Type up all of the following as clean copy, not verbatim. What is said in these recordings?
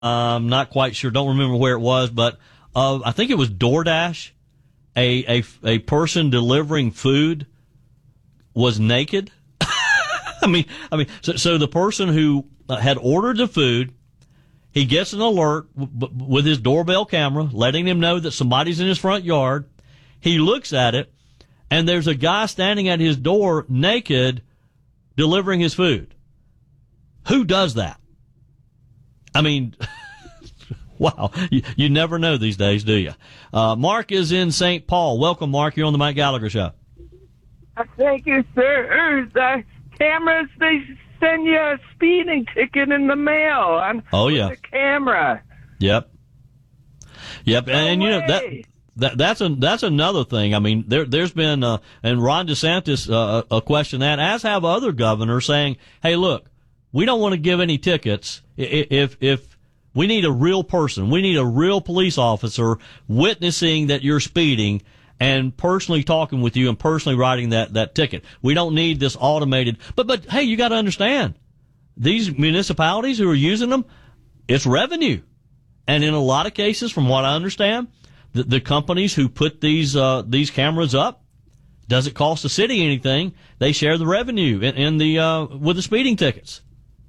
Not quite sure. Don't remember where it was, but I think it was DoorDash. A person delivering food was naked. I mean, so the person who had ordered the food, he gets an alert with his doorbell camera, letting him know that somebody's in his front yard. He looks at it, and there's a guy standing at his door naked, delivering his food. Who does that? I mean, wow, you never know these days, do you? Mark is in St. Paul. Welcome, Mark. You're on the Mike Gallagher Show. Thank you, sir. The cameras, they send you a speeding ticket in the mail with the camera. Yep. And you know that's another thing. I mean, there's been and Ron DeSantis questioned that, as have other governors, saying, "Hey, look, we don't want to give any tickets if we need a real person, we need a real police officer witnessing that you're speeding and personally talking with you and personally writing that ticket. We don't need this automated." But hey, you got to understand, these municipalities who are using them, it's revenue, and in a lot of cases, from what I understand, the companies who put these cameras up, doesn't cost the city anything. They share the revenue with the speeding tickets.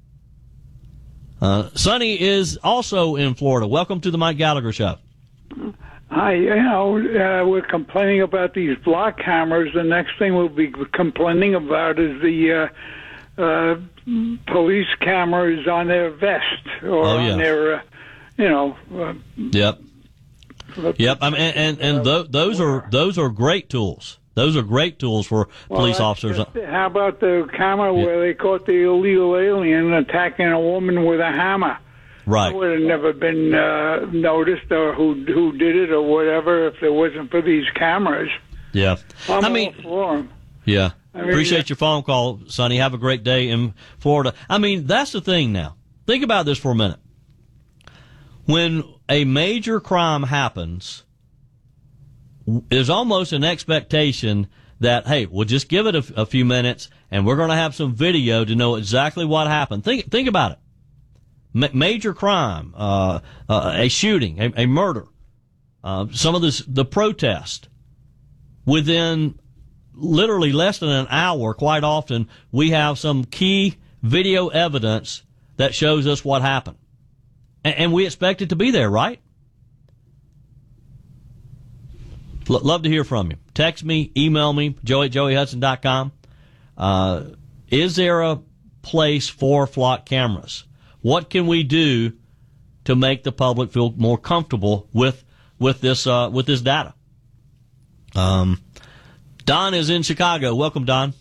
Sonny is also in Florida. Welcome to the Mike Gallagher Show. Hi, we're complaining about these block cameras. The next thing we'll be complaining about is the police cameras on their vest or on their, Yep. I mean, and those are great tools. Those are great tools for police officers. How about the camera where they caught the illegal alien attacking a woman with a hammer? Right. That would have never been noticed, or who did it or whatever, if it wasn't for these cameras. Yeah. I'm all for them. Yeah. Appreciate your phone call, Sonny. Have a great day in Florida. I mean, that's the thing now. Think about this for a minute. When a major crime happens, there's almost an expectation that, hey, we'll just give it a few minutes and we're going to have some video to know exactly what happened. Think about it. Major crime, a shooting, a murder, some of the protest. Within literally less than an hour, quite often, we have some key video evidence that shows us what happened. And we expect it to be there, right? Love to hear from you. Text me, email me, joey@joeyhudson.com. Is there a place for flock cameras? What can we do to make the public feel more comfortable with this data? Don is in Chicago. Welcome, Don.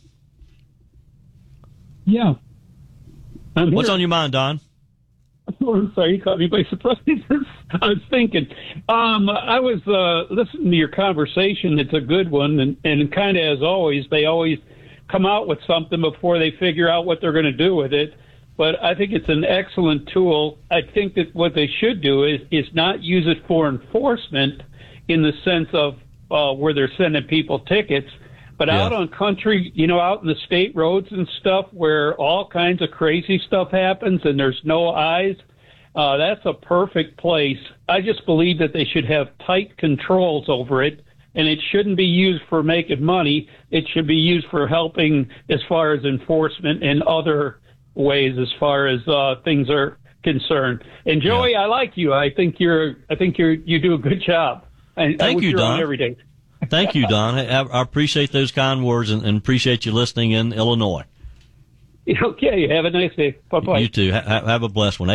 Yeah. What's on your mind, Don? Oh, sorry, you caught me by surprise. I was thinking. I was listening to your conversation. It's a good one, and kind of as always, they always come out with something before they figure out what they're going to do with it. But I think it's an excellent tool. I think that what they should do is not use it for enforcement in the sense of where they're sending people tickets, but out on country, out in the state roads and stuff where all kinds of crazy stuff happens and there's no eyes, that's a perfect place. I just believe that they should have tight controls over it, and it shouldn't be used for making money. It should be used for helping as far as enforcement and other ways as far as things are concerned. And Joey, I like you. I think you do a good job. Thank you, Don. Every day. Thank you, Don. I appreciate those kind words and appreciate you listening in Illinois. Okay, have a nice day. Bye-bye. You too. Have a blessed one.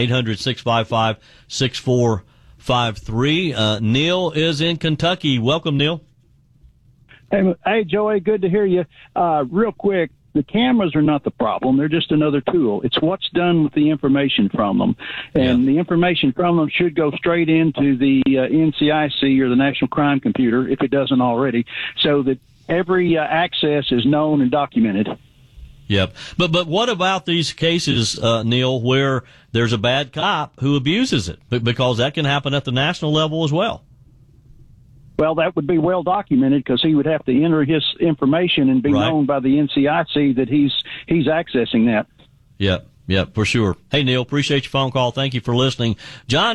800-655-6453. Neil is in Kentucky. Welcome, Neil. Hey, Joey, good to hear you. Real quick, the cameras are not the problem. They're just another tool. It's what's done with the information from them. And the information from them should go straight into the NCIC or the National Crime Computer, if it doesn't already, so that every access is known and documented. Yep. But what about these cases, Neil, where there's a bad cop who abuses it? Because that can happen at the national level as well. Well, that would be well documented because he would have to enter his information and be known by the NCIC that he's accessing that. Yep. for sure. Hey, Neil, appreciate your phone call. Thank you for listening. John